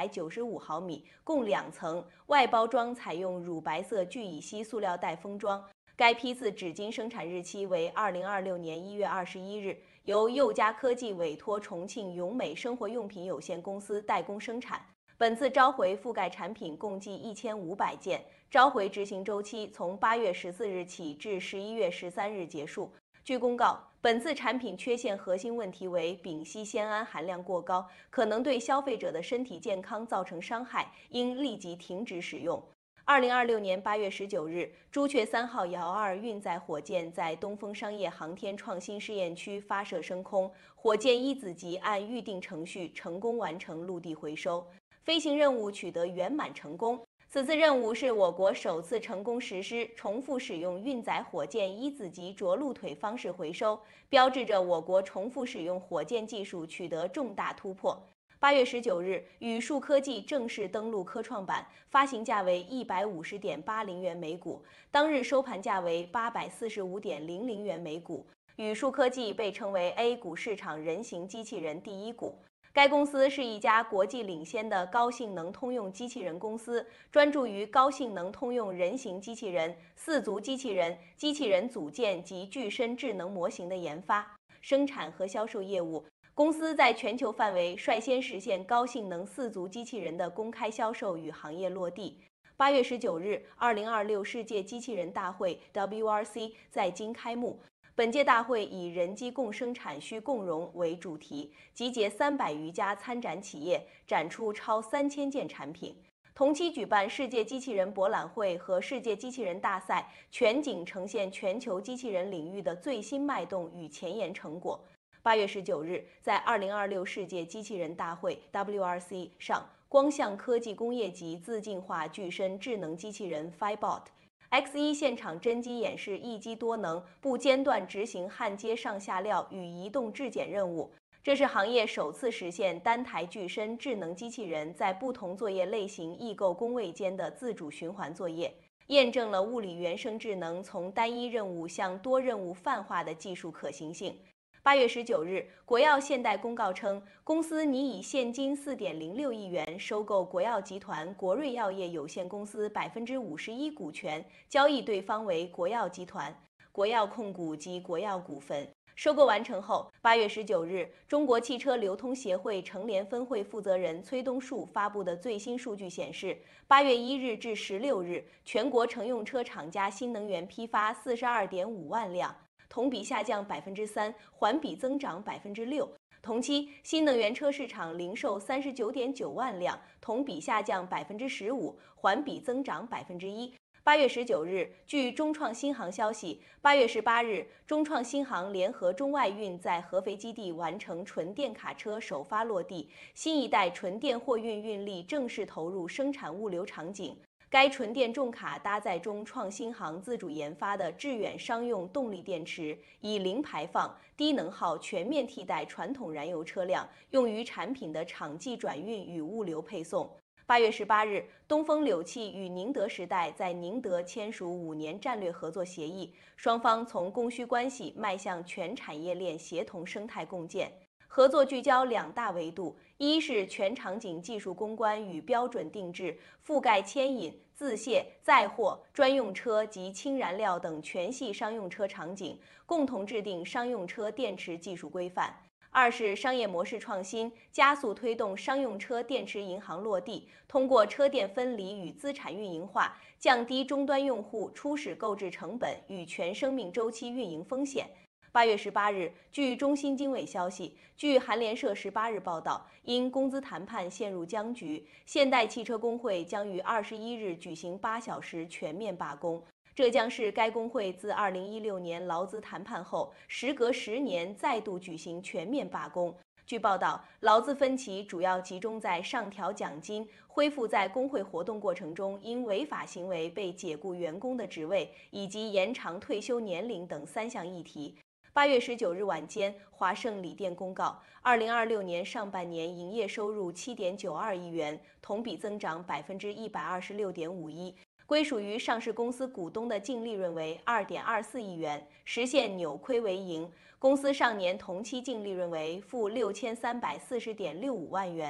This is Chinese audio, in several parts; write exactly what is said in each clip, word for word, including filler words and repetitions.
百九十五毫米，共两层，外包装采用乳白色聚乙烯塑料袋封装。该批次纸巾生产日期为二零二六年一月二十一日，由佑佳科技委托重庆永美生活用品有限公司代工生产。本次召回覆盖产品共计一千五百件，召回执行周期从八月十四日起至十一月十三日结束。据公告，本次产品缺陷核心问题为丙烯酰胺含量过高，可能对消费者的身体健康造成伤害，应立即停止使用。二零二六年八月十九日，朱雀三号遥二运载火箭在东风商业航天创新试验区发射升空，火箭一子级按预定程序成功完成陆地回收，飞行任务取得圆满成功。此次任务是我国首次成功实施重复使用运载火箭一子级着陆腿方式回收，标志着我国重复使用火箭技术取得重大突破。八月十九日，宇树科技正式登陆科创板，发行价为一百五十点八零元每股，当日收盘价为八百四十五点零零元每股。宇树科技被称为 A 股市场人形机器人第一股。该公司是一家国际领先的高性能通用机器人公司，专注于高性能通用人形机器人、四足机器人、机器人组件及具身智能模型的研发、生产和销售业务。公司在全球范围率先实现高性能四足机器人的公开销售与行业落地。八月十九日，二零二六世界机器人大会 W R C 在京开幕。本届大会以"人机共生产需共融"为主题，集结三百余家参展企业，展出超三千件产品。同期举办世界机器人博览会和世界机器人大赛，全景呈现全球机器人领域的最新脉动与前沿成果。八月十九日，在二零二六世界机器人大会 W R C 上，光象科技工业级自进化具身智能机器人 Fibot。X 一 现场真机演示一机多能、不间断执行焊接上下料与移动质检任务，这是行业首次实现单台具身智能机器人在不同作业类型异构工位间的自主循环作业，验证了物理原生智能从单一任务向多任务泛化的技术可行性。八月十九日，国药现代公告称，公司拟以现金四点零六亿元收购国药集团国瑞药业有限公司百分之五十一股权，交易对方为国药集团、国药控股及国药股份。收购完成后，八月十九日，中国汽车流通协会成联分会负责人崔东树发布的最新数据显示，八月一日至十六日，全国乘用车厂家新能源批发四十二点五万辆。同比下降百分之三，环比增长百分之六。同期，新能源车市场零售三十九点九万辆，同比下降百分之十五，环比增长百分之一。八月十九日，据中创新航消息，八月十八日，中创新航联合中外运在合肥基地完成纯电卡车首发落地，新一代纯电货运运力正式投入生产物流场景。该纯电重卡搭载中创新航自主研发的致远商用动力电池，以零排放、低能耗全面替代传统燃油车辆，用于产品的场际转运与物流配送。八月十八日，东风柳汽与宁德时代在宁德签署五年战略合作协议，双方从供需关系迈向全产业链协同生态共建。合作聚焦两大维度，一是全场景技术攻关与标准定制，覆盖牵引、自卸、载货、专用车及氢燃料等全系商用车场景，共同制定商用车电池技术规范。二是商业模式创新，加速推动商用车电池银行落地，通过车电分离与资产运营化，降低终端用户初始购置成本与全生命周期运营风险。八月十八日，据中新经纬消息，据韩联社十八日报道，因工资谈判陷入僵局，现代汽车工会将于二十一日举行八小时全面罢工。这将是该工会自二零一六年劳资谈判后，时隔十年再度举行全面罢工。据报道，劳资分歧主要集中在上调奖金、恢复在工会活动过程中因违法行为被解雇员工的职位，以及延长退休年龄等三项议题。八月十九日晚间，华盛锂电公告，二零二六年上半年营业收入七点九二亿元，同比增长百分之一百二十六点五一，归属于上市公司股东的净利润为二点二四亿元，实现扭亏为盈。公司上年同期净利润为负六千三百四十点六五万元。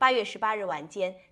八月十八日晚间，